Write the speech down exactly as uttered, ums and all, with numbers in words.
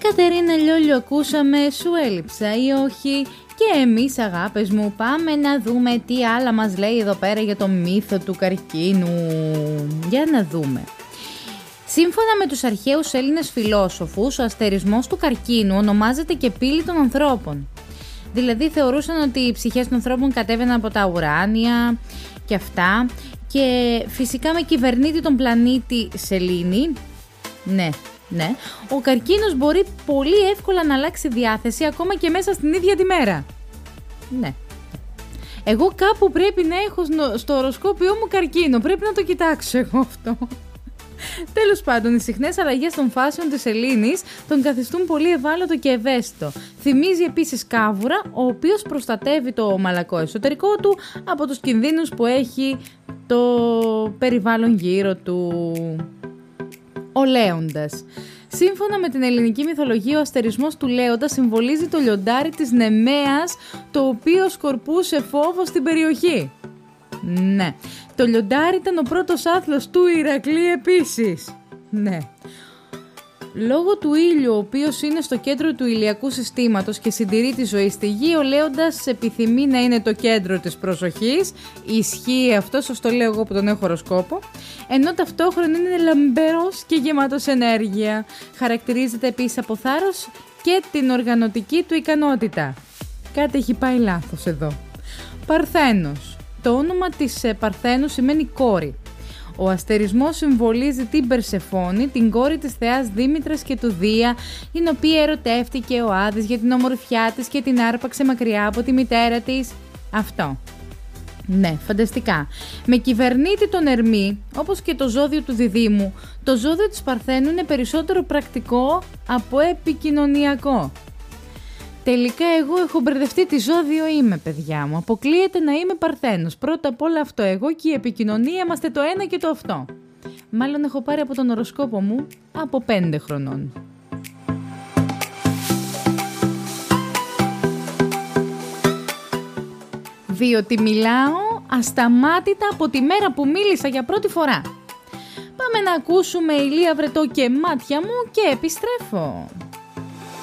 Κατερίνα Λιόλιο, ακούσαμε «Σου έλειψα» ή όχι. Και εμείς, αγάπες μου, πάμε να δούμε τι άλλα μας λέει εδώ πέρα για το μύθο του καρκίνου. Για να δούμε. Σύμφωνα με τους αρχαίους Έλληνες φιλόσοφους, ο αστερισμός του καρκίνου ονομάζεται και πύλη των ανθρώπων. Δηλαδή θεωρούσαν ότι οι ψυχές των ανθρώπων κατέβαιναν από τα ουράνια και αυτά. Και φυσικά με κυβερνήτη τον πλανήτη Σελήνη, ναι, ναι, ο καρκίνος μπορεί πολύ εύκολα να αλλάξει διάθεση ακόμα και μέσα στην ίδια τη μέρα. Ναι. Εγώ κάπου πρέπει να έχω στο οροσκόπιό μου καρκίνο, πρέπει να το κοιτάξω εγώ αυτό. Τέλος πάντων, οι συχνές αλλαγές των φάσεων της σελήνης τον καθιστούν πολύ ευάλωτο και ευαίσθητο. Θυμίζει επίσης κάβουρα, ο οποίος προστατεύει το μαλακό εσωτερικό του από τους κινδύνους που έχει το περιβάλλον γύρω του. Ο Λέοντας. Σύμφωνα με την ελληνική μυθολογία, ο αστερισμός του Λέοντα συμβολίζει το λιοντάρι της Νεμαίας, το οποίο σκορπούσε φόβο στην περιοχή. Ναι. Το λιοντάρι ήταν ο πρώτος άθλος του Ηρακλή επίσης. Ναι. Λόγω του ήλιου, ο οποίος είναι στο κέντρο του ηλιακού συστήματος και συντηρεί τη ζωή στη γη, ο Λέοντας επιθυμεί να είναι το κέντρο της προσοχής. Ισχύει αυτό, σας το λέω εγώ που τον έχω χοροσκόπο. Ενώ ταυτόχρονα είναι λαμπερός και γεμάτος ενέργεια. Χαρακτηρίζεται επίσης από θάρρος και την οργανωτική του ικανότητα. Κάτι έχει πάει λάθος εδώ. Παρθένος. Το όνομα της Παρθένου σημαίνει κόρη. Ο αστερισμός συμβολίζει την Περσεφόνη, την κόρη της θεάς Δήμητρας και του Δία, την οποία ερωτεύτηκε ο Άδης για την ομορφιά της και την άρπαξε μακριά από τη μητέρα της. Αυτό. Ναι, φανταστικά. Με κυβερνήτη τον Ερμή, όπως και το ζώδιο του Διδύμου, το ζώδιο της Παρθένου είναι περισσότερο πρακτικό από επικοινωνιακό. Τελικά εγώ έχω μπερδευτεί τι ζώδιο είμαι, παιδιά μου. Αποκλείεται να είμαι Παρθένος. Πρώτα απ' όλα αυτό εγώ και η επικοινωνία είμαστε το ένα και το αυτό. Μάλλον έχω πάρει από τον οροσκόπο μου από πέντε χρονών. Διότι μιλάω ασταμάτητα από τη μέρα που μίλησα για πρώτη φορά. Πάμε να ακούσουμε Ηλία Βρετό και μάτια μου και επιστρέφω.